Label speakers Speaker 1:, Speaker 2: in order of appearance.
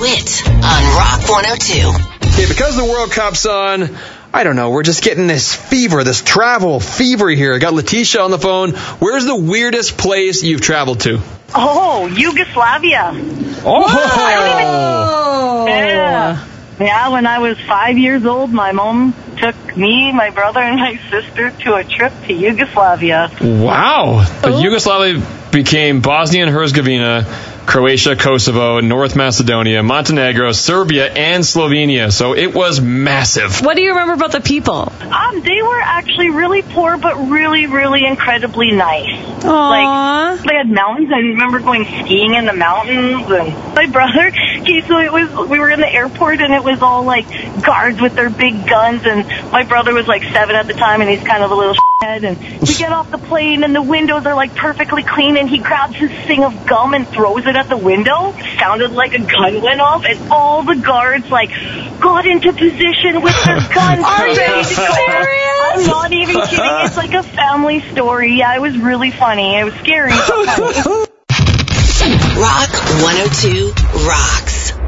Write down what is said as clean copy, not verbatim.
Speaker 1: Wit on Rock 102.
Speaker 2: Okay, because the World Cup's on, I don't know, we're just getting this fever, this travel fever here. I got Letitia on the phone. Where's the weirdest place you've traveled to?
Speaker 3: Oh, Yugoslavia.
Speaker 2: Oh!
Speaker 3: Yeah, when I was 5 years old, my mom took me, my brother, and my sister to a trip to Yugoslavia.
Speaker 2: Wow. So Yugoslavia became Bosnia and Herzegovina, Croatia, Kosovo, North Macedonia, Montenegro, Serbia, and Slovenia. So it was massive.
Speaker 4: What do you remember about the people?
Speaker 3: They were actually really poor, but really, really incredibly nice.
Speaker 4: Aww.
Speaker 3: Like, they had mountains. I remember going skiing in the mountains. And my brother, we were in the airport, and it was all, like, guards with their big guns. And my brother was, like, 7 at the time, and he's kind of a little head. And we get off the plane, and the windows are, like, perfectly clean. And he grabs his thing of gum and throws it at the window. Sounded like a gun went off, and all the guards, like, got into position with their guns.
Speaker 4: Are you serious?
Speaker 3: I'm not even kidding. It's like a family story. Yeah, it was really funny. It was scary, but funny.
Speaker 1: Rock 102 rocks.